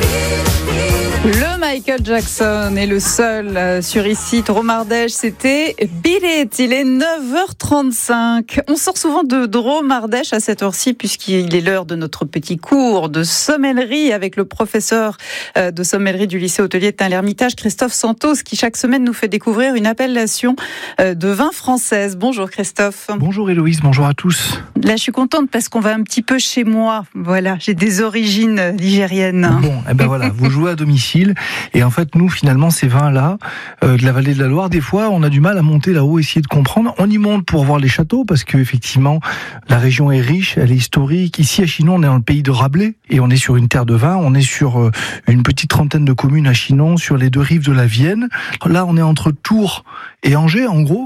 Le Michael Jackson est le seul sur ici, Dromardèche, c'était Beat It. Il est 9h35. On sort souvent de Dromardèche à cette heure-ci puisqu'il est l'heure de notre petit cours de sommellerie avec le professeur de sommellerie du lycée hôtelier de Tain-l'Hermitage, Christophe Santos, qui chaque semaine nous fait découvrir une appellation de vin française. Bonjour Christophe. Bonjour Héloïse, bonjour à tous. Là je suis contente parce qu'on va un petit peu chez moi. Voilà, j'ai des origines ligériennes. Bon, et ben voilà, vous jouez à domicile. Et en fait, nous, finalement, ces vins-là, de la vallée de la Loire, des fois, on a du mal à monter là-haut, essayer de comprendre. On y monte pour voir les châteaux, parce que effectivement, la région est riche, elle est historique. Ici, à Chinon, on est dans le pays de Rabelais, et on est sur une terre de vin. On est sur une petite trentaine de communes à Chinon, sur les deux rives de la Vienne. Là, on est entre Tours et Angers, en gros,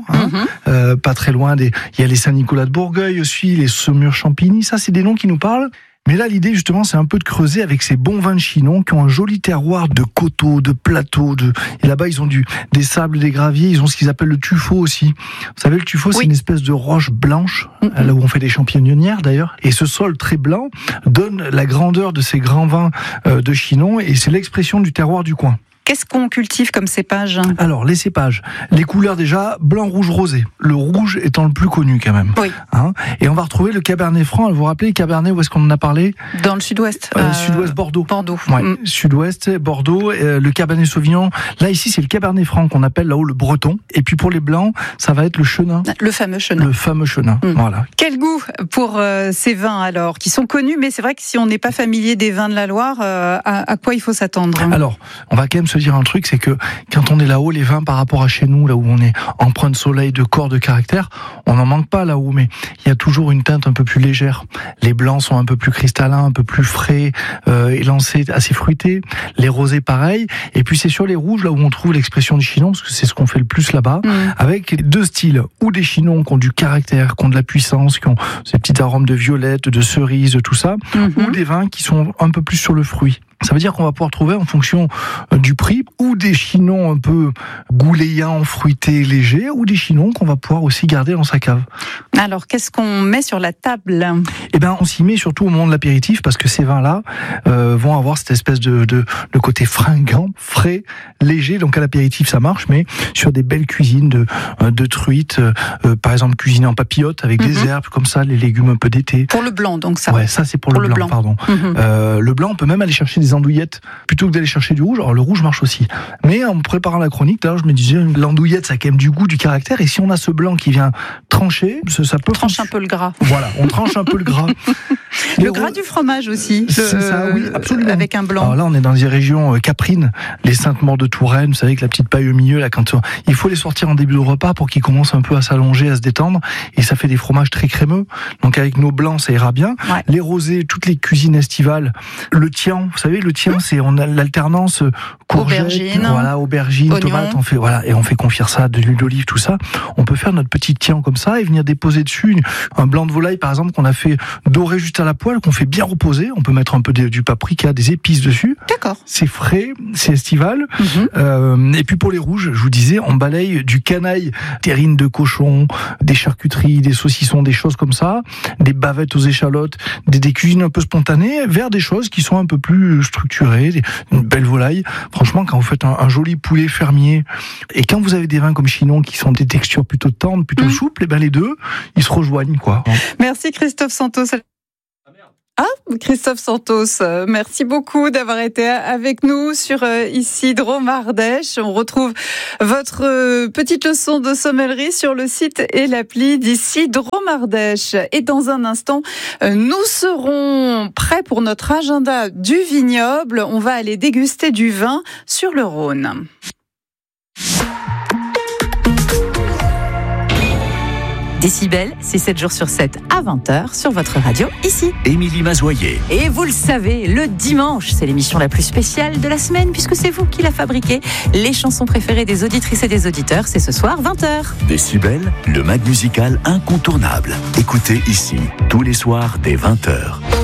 pas très loin. Il y a les Saint-Nicolas de Bourgueil aussi, les Saumur-Champigny. Ça, c'est des noms qui nous parlent. Mais là, l'idée, justement, c'est un peu de creuser avec ces bons vins de Chinon qui ont un joli terroir de coteaux, de plateaux. Et là-bas, ils ont des sables, des graviers. Ils ont ce qu'ils appellent le tuffeau aussi. Vous savez, le tuffeau, c'est une espèce de roche blanche, là où on fait des champignonnières, d'ailleurs. Et ce sol très blanc donne la grandeur de ces grands vins de Chinon. Et c'est l'expression du terroir du coin. Qu'est-ce qu'on cultive comme cépage ? Alors, les cépages. Les couleurs déjà, blanc, rouge, rosé. Le rouge étant le plus connu quand même. Oui. Et on va retrouver le Cabernet Franc. Vous vous rappelez, Cabernet, où est-ce qu'on en a parlé ? Dans le sud-ouest. Sud-ouest, Bordeaux. Bordeaux. Ouais. Sud-ouest, Bordeaux. Le Cabernet Sauvignon. Là, ici, c'est le Cabernet Franc qu'on appelle là-haut le breton. Et puis pour les blancs, ça va être le chenin. Le fameux chenin. Le fameux chenin, voilà. Quel goût pour ces vins alors, qui sont connus, mais c'est vrai que si on n'est pas familier des vins de la Loire, à quoi il faut s'attendre ? Alors, on va quand même se dire un truc, c'est que quand on est là-haut, les vins par rapport à chez nous, là où on est empreint de soleil, de corps, de caractère, on n'en manque pas là-haut, mais il y a toujours une teinte un peu plus légère. Les blancs sont un peu plus cristallins, un peu plus frais, élancés, assez fruités. Les rosés, pareil. Et puis c'est sur les rouges, là où on trouve l'expression du Chinon, parce que c'est ce qu'on fait le plus là-bas, avec deux styles, ou des Chinons qui ont du caractère, qui ont de la puissance, qui ont ces petits arômes de violette, de cerise, tout ça, ou des vins qui sont un peu plus sur le fruit. Ça veut dire qu'on va pouvoir trouver en fonction du prix ou des Chinons un peu gouléants, fruités, légers, ou des Chinons qu'on va pouvoir aussi garder dans sa cave. Alors, qu'est-ce qu'on met sur la table ? Eh ben, on s'y met surtout au moment de l'apéritif parce que ces vins-là vont avoir cette espèce de côté fringant, frais, léger. Donc à l'apéritif, ça marche, mais sur des belles cuisines de truites, par exemple cuisinées en papillote avec des herbes comme ça, les légumes un peu d'été. Pour le blanc, donc ça. Ouais, ça c'est pour le blanc. Pardon. Le blanc, on peut même aller chercher des andouillettes plutôt que d'aller chercher du rouge. Alors le rouge marche aussi. Mais en préparant la chronique, là, je me disais, l'andouillette, ça a quand même du goût, du caractère. Et si on a ce blanc qui vient trancher, ça peut... Tranche un peu le gras. Voilà, on tranche un peu le gras. Le gras du fromage aussi. C'est ça, oui, absolument. Avec un blanc. Alors là, on est dans des régions caprines, les Saintes-Maures de Touraine, vous savez, avec la petite paille au milieu, là, il faut les sortir en début de repas pour qu'ils commencent un peu à s'allonger, à se détendre. Et ça fait des fromages très crémeux. Donc avec nos blancs, ça ira bien. Ouais. Les rosés, toutes les cuisines estivales. Le tian, vous savez, le tian, on a l'alternance courgette, aubergine, tomate, on fait confire ça, de l'huile d'olive, tout ça. On peut faire notre petit tian comme ça et venir déposer dessus un blanc de volaille, par exemple, qu'on a fait dorer juste à la poêle, qu'on fait bien reposer. On peut mettre un peu du paprika, des épices dessus. D'accord. C'est frais, c'est estival. Et puis pour les rouges, je vous disais, on balaye du canaille, terrine de cochon, des charcuteries, des saucissons, des choses comme ça, des bavettes aux échalotes, des cuisines un peu spontanées, vers des choses qui sont un peu plus structurées, une belle volaille. Franchement, quand vous faites un joli poulet fermier, et quand vous avez des vins comme Chinon qui sont des textures plutôt tendres, plutôt souples, et ben les deux, ils se rejoignent, quoi. Merci Christophe Santos. Christophe Santos, merci beaucoup d'avoir été avec nous sur ici Dromardèche. On retrouve votre petite leçon de sommellerie sur le site et l'appli d'ici Dromardèche. Et dans un instant, nous serons prêts pour notre agenda du vignoble. On va aller déguster du vin sur le Rhône. Décibel, c'est 7 jours sur 7 à 20h sur votre radio, ici. Émilie Mazoyer. Et vous le savez, le dimanche, c'est l'émission la plus spéciale de la semaine, puisque c'est vous qui la fabriquez. Les chansons préférées des auditrices et des auditeurs, c'est ce soir, 20h. Décibel, le mag musical incontournable. Écoutez ici, tous les soirs, dès 20h.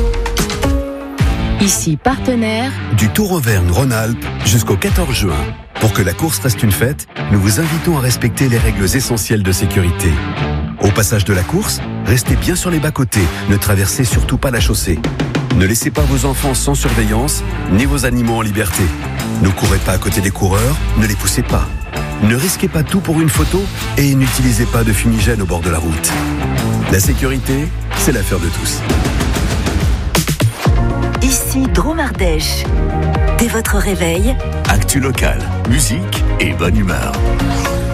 Ici, partenaire du Tour Auvergne-Rhône-Alpes jusqu'au 14 juin. Pour que la course reste une fête, nous vous invitons à respecter les règles essentielles de sécurité. Au passage de la course, restez bien sur les bas-côtés, ne traversez surtout pas la chaussée. Ne laissez pas vos enfants sans surveillance, ni vos animaux en liberté. Ne courez pas à côté des coureurs, ne les poussez pas. Ne risquez pas tout pour une photo et n'utilisez pas de fumigène au bord de la route. La sécurité, c'est l'affaire de tous. Ici Drôme Ardèche. Dès votre réveil, Actu locale, musique et bonne humeur.